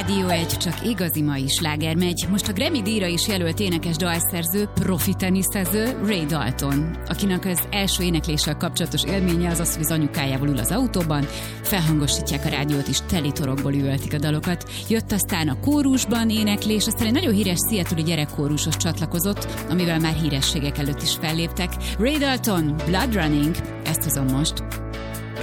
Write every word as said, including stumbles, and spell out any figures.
Rádió egy csak igazi mai sláger megy. Most a Grammy-díjra is jelölt énekes dalszerző, profi teniszező Ray Dalton, akinek az első énekléssel kapcsolatos élménye az az, hogy az anyukájával ül az autóban, felhangosítják a rádiót és teli torokból üvöltik a dalokat. Jött aztán a kórusban éneklés, aztán egy nagyon híres seattle-i gyerekkórushoz csatlakozott, amivel már hírességek előtt is felléptek. Ray Dalton, Blood Running, ezt hozom most.